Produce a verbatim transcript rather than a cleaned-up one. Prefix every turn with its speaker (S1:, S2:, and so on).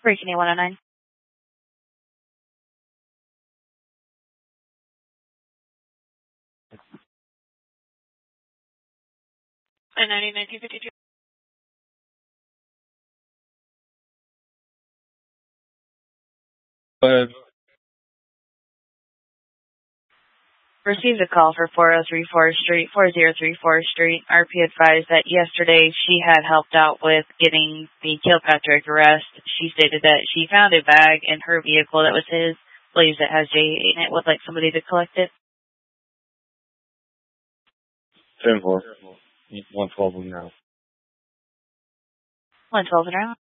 S1: Reaching A one oh nine. nine ninety, nineteen fifty-two.
S2: But
S1: Received a call for four oh three fourth Street, four oh three fourth Street. R P advised that yesterday she had helped out with getting the Kilpatrick arrest. She stated that she found a bag in her vehicle that was his, believes it has J eight in it, would like somebody to collect it.
S2: ten four. one twelve now.
S1: one twelve an hour.